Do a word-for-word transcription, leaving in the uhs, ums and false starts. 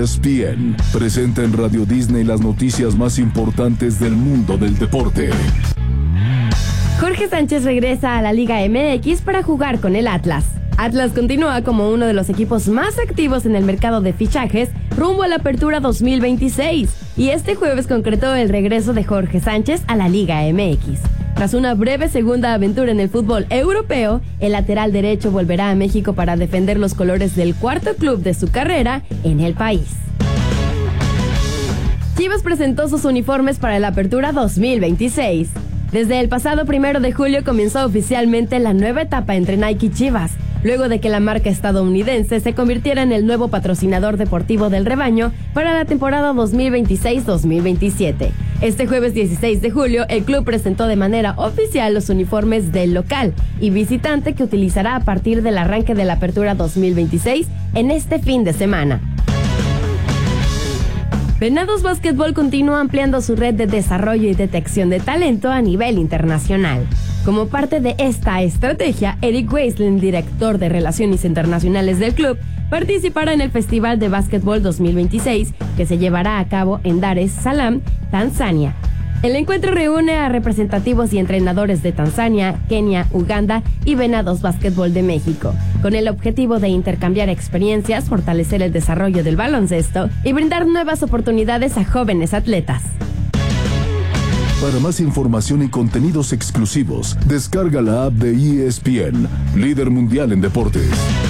S P N presenta en Radio Disney las noticias más importantes del mundo del deporte. Jorge Sánchez regresa a la Liga M X para jugar con el Atlas. Atlas continúa como uno de los equipos más activos en el mercado de fichajes rumbo a la apertura dos mil veintiséis, y este jueves concretó el regreso de Jorge Sánchez a la Liga M X. Tras una breve segunda aventura en el fútbol europeo, el lateral derecho volverá a México para defender los colores del cuarto club de su carrera en el país. Chivas presentó sus uniformes para la apertura dos mil veintiséis. Desde el pasado primero de julio comenzó oficialmente la nueva etapa entre Nike y Chivas, luego de que la marca estadounidense se convirtiera en el nuevo patrocinador deportivo del rebaño para la temporada dos mil veintiséis dos mil veintisiete. Este jueves dieciséis de julio, el club presentó de manera oficial los uniformes del local y visitante que utilizará a partir del arranque de la apertura dos mil veintiséis en este fin de semana. Venados Básquetbol continúa ampliando su red de desarrollo y detección de talento a nivel internacional. Como parte de esta estrategia, Eric Weisland, director de Relaciones Internacionales del club, participará en el Festival de Básquetbol dos mil veintiséis, que se llevará a cabo en Dar es Salaam, Tanzania. El encuentro reúne a representativos y entrenadores de Tanzania, Kenia, Uganda y Venados Básquetbol de México, con el objetivo de intercambiar experiencias, fortalecer el desarrollo del baloncesto y brindar nuevas oportunidades a jóvenes atletas. Para más información y contenidos exclusivos, descarga la app de E S P N, líder mundial en deportes.